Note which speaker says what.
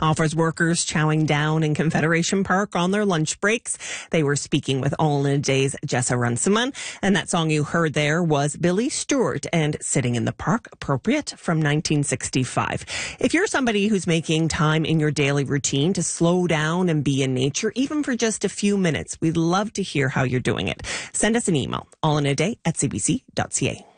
Speaker 1: Offers workers chowing down in Confederation Park on their lunch breaks. They were speaking with All in a Day's Jessa Runciman. And that song you heard there was Billy Stewart and Sitting in the Park, appropriate, from 1965. If you're somebody who's making time in your daily routine to slow down and be in nature, even for just a few minutes, we'd love to hear how you're doing it. Send us an email, allinaday@cbc.ca.